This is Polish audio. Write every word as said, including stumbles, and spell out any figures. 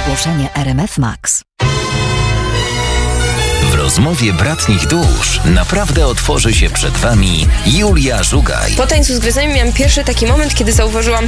Ogłoszenie R M F Max. W rozmowie bratnich dusz naprawdę otworzy się przed Wami Julia Żugaj. Po tańcu z gwiazdami miałam pierwszy taki moment, kiedy zauważyłam